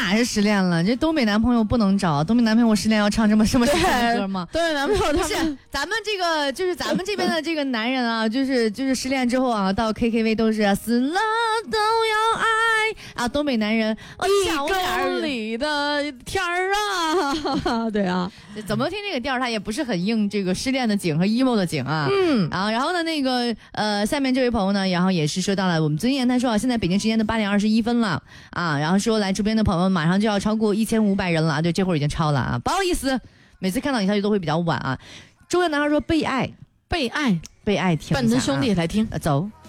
还是失恋了。这东北男朋友不能找，东北男朋友我失恋要唱这么深情的歌吗？ 东北男朋友他们咱们这个就是咱们这边的这个男人啊，就是失恋之后啊，到 KTV 都是死了都要爱啊，东北男人 1公里的天儿啊，对啊， 怎么听这个调他也不是很应这个失恋的景和 emo 的景啊。然后呢那个下面这位朋友呢，然后也是说到了我们尊严，他说啊，现在北京时间的8点21分了啊，然后说来这边的朋友马上就要超过1500人了啊，对，这会儿已经超了啊，不好意思，每次看到你消息都会比较晚啊。中原男孩说被爱， 被爱， 听一下啊， 本能兄弟来听， 走。